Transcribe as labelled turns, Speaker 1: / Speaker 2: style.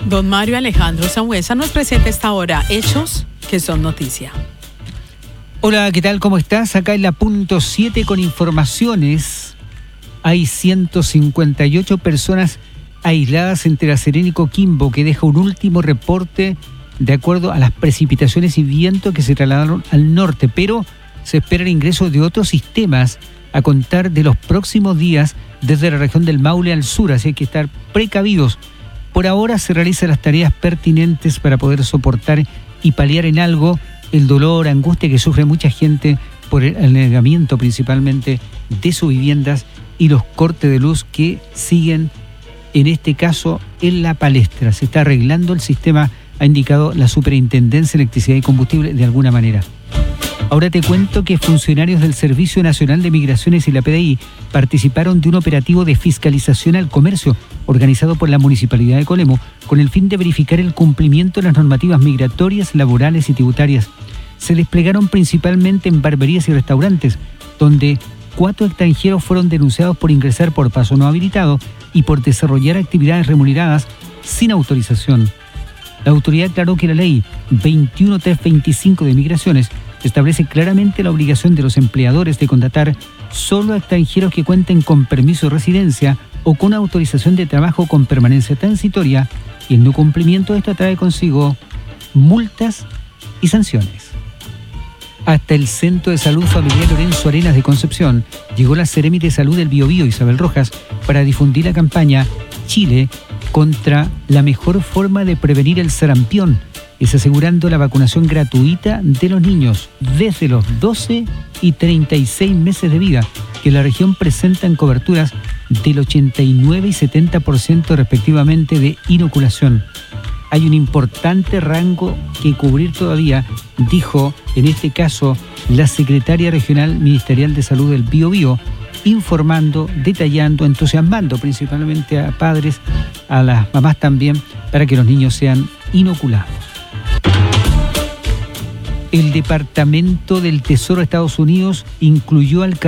Speaker 1: Don Mario Alejandro Sangüesa nos presenta esta hora hechos que son noticia.
Speaker 2: Hola, ¿qué tal? ¿Cómo estás? Acá en la punto 7 con informaciones. Hay 158 personas aisladas entre La Serena y Coquimbo, que deja un último reporte de acuerdo a las precipitaciones y viento que se trasladaron al norte, pero se espera el ingreso de otros sistemas a contar de los próximos días desde la región del Maule al sur, así hay que estar precavidos. Por ahora se realizan las tareas pertinentes para poder soportar y paliar en algo el dolor, angustia que sufre mucha gente por el anegamiento principalmente de sus viviendas y los cortes de luz que siguen, en este caso, en la palestra. Se está arreglando el sistema, ha indicado la Superintendencia de Electricidad y Combustible de alguna manera. Ahora te cuento que funcionarios del Servicio Nacional de Migraciones y la PDI participaron de un operativo de fiscalización al comercio organizado por la Municipalidad de Colemo con el fin de verificar el cumplimiento de las normativas migratorias, laborales y tributarias. Se desplegaron principalmente en barberías y restaurantes, donde 4 extranjeros fueron denunciados por ingresar por paso no habilitado y por desarrollar actividades remuneradas sin autorización. La autoridad aclaró que la ley 21325 de Migraciones establece claramente la obligación de los empleadores de contratar solo a extranjeros que cuenten con permiso de residencia o con autorización de trabajo con permanencia transitoria, y el no cumplimiento de esta trae consigo multas y sanciones. Hasta el Centro de Salud Familiar Lorenzo Arenas de Concepción llegó la Seremi de Salud del Biobío, Isabel Rojas, para difundir la campaña Chile contra la mejor forma de prevenir el sarampión, es asegurando la vacunación gratuita de los niños desde los 12 y 36 meses de vida, que en la región presentan coberturas del 89 y 70% respectivamente de inoculación. Hay un importante rango que cubrir todavía, dijo en este caso la secretaria regional ministerial de salud del Biobío, informando, detallando, entusiasmando principalmente a padres, a las mamás también, para que los niños sean inoculados. El Departamento del Tesoro de Estados Unidos incluyó al